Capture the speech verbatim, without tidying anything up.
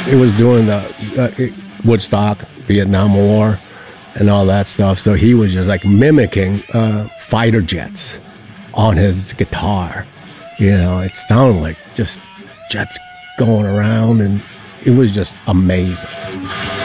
it was during the uh, Woodstock, Vietnam War, and all that stuff. So he was just like mimicking uh, fighter jets on his guitar. You know, it sounded like just jets going around, and it was just amazing.